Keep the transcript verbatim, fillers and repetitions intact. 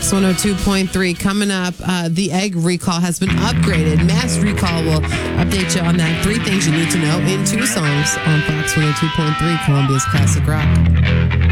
Fox one oh two point three. Coming up, uh, the egg recall has been upgraded. Mass Recall will update you on that. Three things you need to know in two songs on Fox one oh two point three, Columbia's Classic Rock.